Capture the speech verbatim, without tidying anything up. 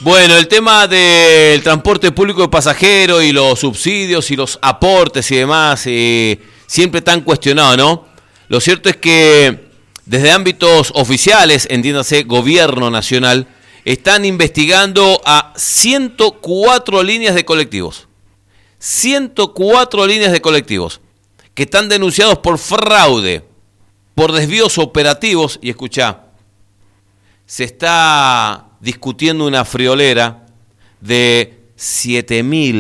Bueno, el tema del transporte público de pasajeros y los subsidios y los aportes y demás, eh, siempre tan cuestionado, ¿no? Lo cierto es que desde ámbitos oficiales, entiéndase, gobierno nacional, están investigando a ciento cuatro líneas de colectivos. ciento cuatro líneas de colectivos que están denunciados por fraude, por desvíos operativos, y escuchá, se está discutiendo una friolera de siete mil